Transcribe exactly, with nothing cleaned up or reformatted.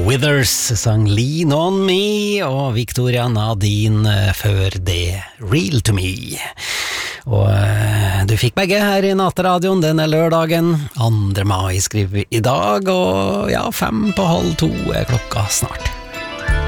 Withers sang Lean On Me, og Victoria Nadine før det Real To Me. Og uh, du fikk begge her i Nattradioen denne lørdagen. andre mai skriver vi i dag, og ja, fem på halv to er klokka snart.